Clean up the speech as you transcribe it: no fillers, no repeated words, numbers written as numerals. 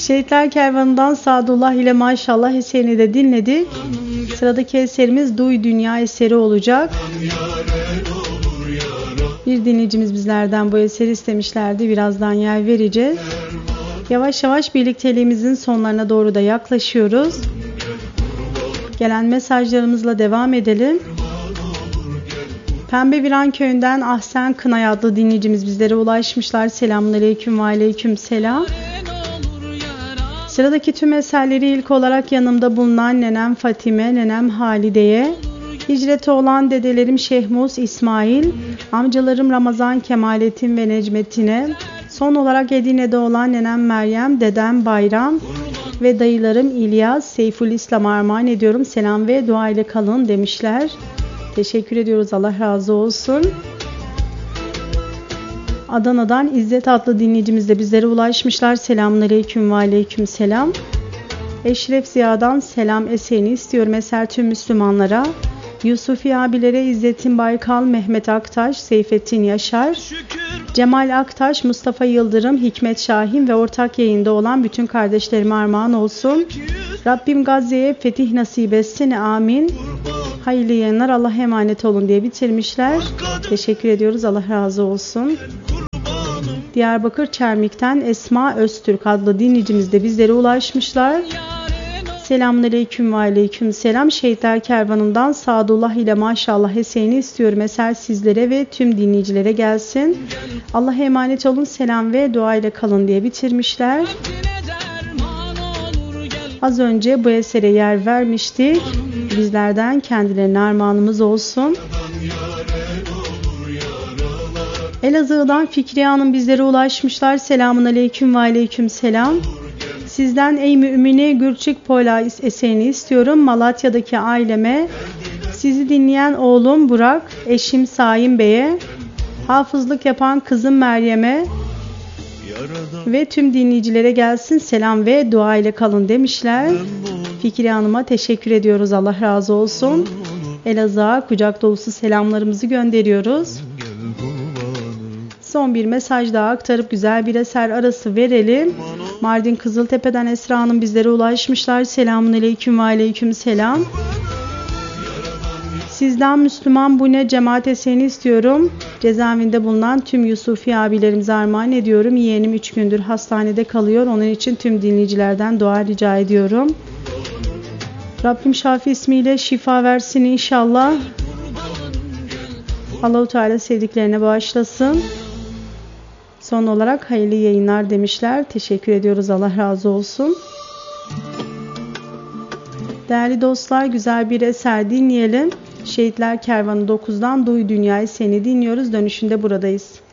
Şehitler Kervanı'ndan Sadullah ile Maşallah eserini de dinledik. Sıradaki eserimiz Duy Dünya eseri olacak. Bir dinleyicimiz bizlerden bu eseri istemişlerdi. Birazdan yer vereceğiz. Yavaş yavaş birlikteliğimizin sonlarına doğru da yaklaşıyoruz. Gelen mesajlarımızla devam edelim. Pembeviran köyünden Ahsen Kınay adlı dinleyicimiz bizlere ulaşmışlar. Selamünaleyküm ve aleykümselam. Sıradaki tüm eserleri ilk olarak yanımda bulunan nenem Fatime, nenem Halide'ye, hicreti olan dedelerim Şehmus, İsmail, amcalarım Ramazan, Kemalettin ve Necmettin'e, son olarak Edirne'de olan nenem Meryem, dedem Bayram ve dayılarım İlyas, Seyfülislam'a armağan ediyorum. Selam ve dua ile kalın demişler. Teşekkür ediyoruz. Allah razı olsun. Adana'dan İzzet adlı dinleyicimiz de bizlere ulaşmışlar. Selamünaleyküm ve aleykümselam. Eşref Ziya'dan selam eserini istiyorum. Eser tüm Müslümanlara. Yusufi abilere İzzettin Baykal, Mehmet Aktaş, Seyfettin Yaşar, Cemal Aktaş, Mustafa Yıldırım, Hikmet Şahin ve ortak yayında olan bütün kardeşlerime armağan olsun. Rabbim Gazze'ye fetih nasip etsin. Amin. Hayırlı yayınlar, Allah'a emanet olun diye bitirmişler. Teşekkür ediyoruz. Allah razı olsun. Diyarbakır Çermik'ten Esma Öztürk adlı dinleyicimiz de bizlere ulaşmışlar. Selamünaleyküm ve aleykümselam. Şehitler Kervanı'ndan Sadullah ile Maşallah eserini istiyorum. Eser sizlere ve tüm dinleyicilere gelsin. Allah'a emanet olun. Selam ve dua ile kalın diye bitirmişler. Az önce bu esere yer vermiştik. Bizlerden kendilerine armağanımız olsun. Elazığ'dan Fikriye Hanım bizlere ulaşmışlar. Selamünaleyküm ve aleykümselam. Sizden ey mümine Gürçük Pola eserini istiyorum. Malatya'daki aileme, sizi dinleyen oğlum Burak, eşim Saim Bey'e, hafızlık yapan kızım Meryem'e ve tüm dinleyicilere gelsin. Selam ve dua ile kalın demişler. Fikriye Hanım'a teşekkür ediyoruz. Allah razı olsun. Elazığ'a kucak dolusu selamlarımızı gönderiyoruz. Son bir mesaj daha aktarıp güzel bir eser arası verelim. Mardin Kızıltepe'den Esra Hanım bizlere ulaşmışlar. Selamünaleyküm ve aleykümselam. Sizden Müslüman bu ne cemaat eserini istiyorum. Cezaevinde bulunan tüm Yusufi abilerimize armağan ediyorum. Yeğenim 3 gündür hastanede kalıyor. Onun için tüm dinleyicilerden dua rica ediyorum. Rabbim Şafi ismiyle şifa versin inşallah. Allah-u Teala sevdiklerine bağışlasın. Son olarak hayırlı yayınlar demişler. Teşekkür ediyoruz. Allah razı olsun. Değerli dostlar, güzel bir eser dinleyelim. Şehitler Kervanı 9'dan Duy Dünya'yı seni dinliyoruz. Dönüşünde buradayız.